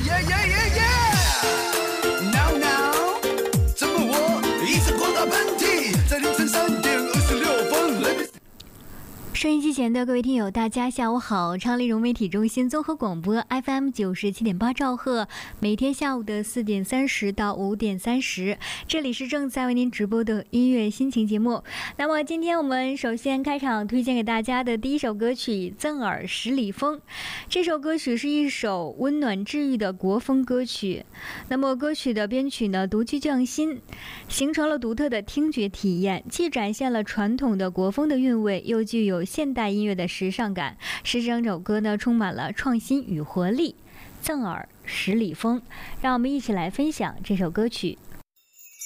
Yeah yeah yeah yeah！Now now， 怎么我一直狂打喷嚏，在凌晨3:26。 收音机前的各位听友，大家下午好！昌黎融媒体中心综合广播 FM 97.8兆赫，每天下午的4点30到5点30，这里是正在为您直播的音乐心情节目。那么今天我们首先开场推荐给大家的第一首歌曲《赠儿十里风》。这首歌曲是一首温暖治愈的国风歌曲。那么歌曲的编曲呢，独具匠心，形成了独特的听觉体验，既展现了传统的国风的韵味，又具有现代音乐的时尚感，使整首歌呢充满了创新与活力。赠儿十里风，让我们一起来分享这首歌曲。